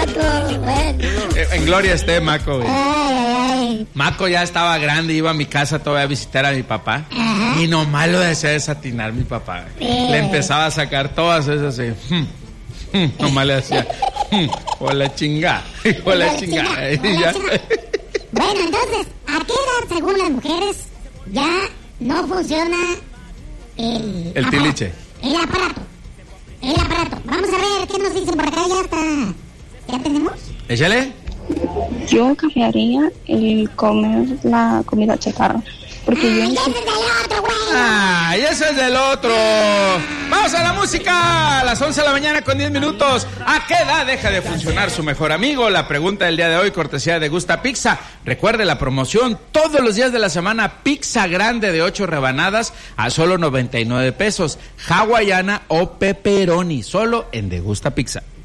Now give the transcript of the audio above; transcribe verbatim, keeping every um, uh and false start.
Maco, bueno. En gloria esté Maco, güey. Ay, ay, Maco ya estaba grande, iba a mi casa todavía a visitar a mi papá. Ajá. Y nomás lo desea desatinar mi papá. Sí. Le empezaba a sacar todas esas así. Hmm, hmm, nomás le hacía. Hmm, o la chingada. O la chingada. Y ya. Bueno, entonces, ¿a qué edad, según las mujeres, ya no funciona el... El aparato? tiliche. El aparato. El aparato. Vamos a ver qué nos dicen por acá. Ya está. ¿Ya tenemos? Échale. Yo cambiaría el comer la comida chatarra. Porque yo... ¡Ay, ese es del otro, güey! ¡Ay, ese es del otro! ¡Vamos a la música! A las once de la mañana con diez minutos. ¿A qué edad deja de funcionar su mejor amigo? La pregunta del día de hoy, cortesía de Gusta Pizza. Recuerde la promoción todos los días de la semana. Pizza grande de ocho rebanadas a solo noventa y nueve pesos. Hawaiana o pepperoni, solo en De Gusta Pizza.